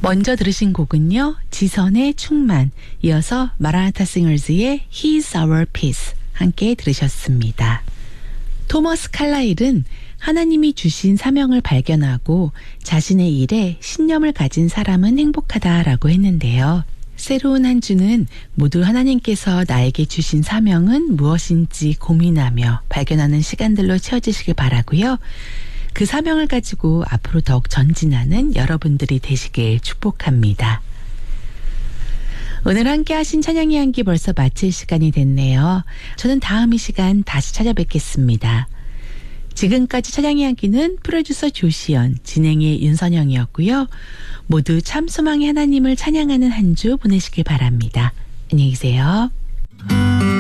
먼저 들으신 곡은요, 지선의 충만, 이어서 마라나타 싱어즈의 He's Our Peace 함께 들으셨습니다. 토머스 칼라일은 하나님이 주신 사명을 발견하고 자신의 일에 신념을 가진 사람은 행복하다라고 했는데요. 새로운 한 주는 모두 하나님께서 나에게 주신 사명은 무엇인지 고민하며 발견하는 시간들로 채워지시길 바라고요. 그 사명을 가지고 앞으로 더욱 전진하는 여러분들이 되시길 축복합니다. 오늘 함께 하신 찬양의 향기 벌써 마칠 시간이 됐네요. 저는 다음 이 시간 다시 찾아뵙겠습니다. 지금까지 찬양의 향기는 프로듀서 조시연, 진행의 윤선영이었고요. 모두 참 소망의 하나님을 찬양하는 한 주 보내시길 바랍니다. 안녕히 계세요.